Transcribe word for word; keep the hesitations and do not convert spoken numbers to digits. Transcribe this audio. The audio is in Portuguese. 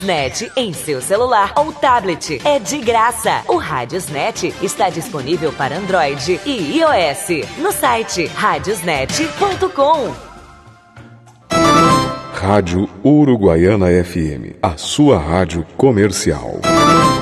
Net em seu celular ou tablet. É de graça. O Radiosnet está disponível para Android e iOS. No site radiosnet ponto com. Rádio Uruguaiana F M, a sua rádio comercial.